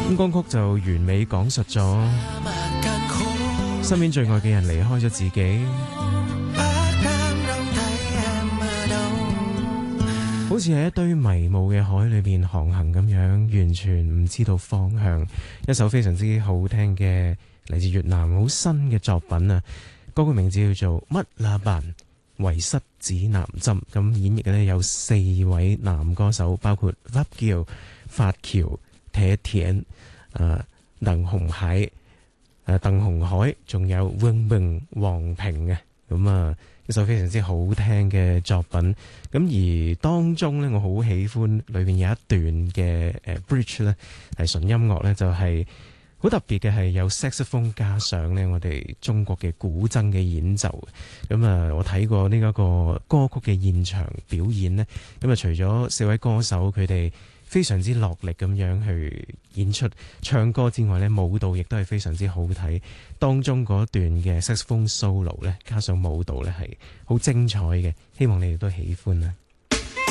歌曲就完美講述咗身邊最愛嘅人離開咗自己，好似喺一堆迷霧嘅海裏邊航行咁樣，完全唔知道方向。一首非常之好聽嘅嚟自越南好新嘅作品啊，歌曲名字叫做《乜那辦》，遺失指南針。咁演繹嘅呢有4位男歌手，包括 Vap Gill、法喬、鐵田、鄧鴻海，仲有 Vương Bình、黃平嘅。咁啊，一首非常之好聽嘅作品。咁而當中呢，我好喜歡裏面有一段嘅bridge 呢，係純音樂呢，就係好特別嘅，係有 saxophone 加上呢我哋中國嘅古箏嘅演奏。咁啊，我睇過呢一個歌曲嘅現場表演呢，咁啊，除咗4位歌手佢哋非常之落力咁樣去演出唱歌之外呢，舞蹈亦都係非常之好睇。當中嗰段嘅 saxophone solo 呢，加上舞蹈呢，係好精彩嘅，希望你哋都喜歡啊！